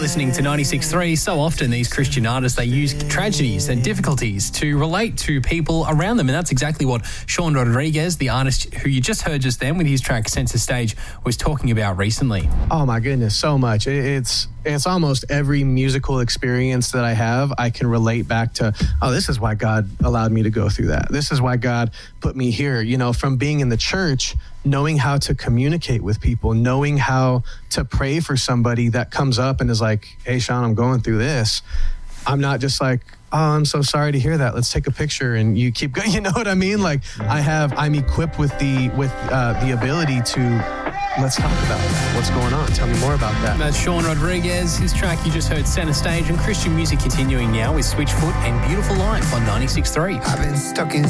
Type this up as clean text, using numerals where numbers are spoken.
listening to 96.3. So often these Christian artists, they use tragedies and difficulties to relate to people around them. And that's exactly what Sean Rodriguez, the artist who you just heard just then with his track Center Stage, was talking about recently. Oh my goodness, so much. It's almost every musical experience that I have, I can relate back to, oh, this is why God allowed me to go through that. This is why God put me here. You know, from being in the church, knowing how to communicate with people, knowing how to pray for somebody that comes up and is like, hey, Sean, I'm going through this. I'm not just like, oh, I'm so sorry to hear that. Let's take a picture and you keep going. You know what I mean? Like I'm equipped with the ability to, let's talk about that. What's going on? Tell me more about that. That's Sean Rodriguez. His track you just heard, Center Stage, and Christian music continuing now with Switchfoot and Beautiful Life on 96.3. I've been stuck in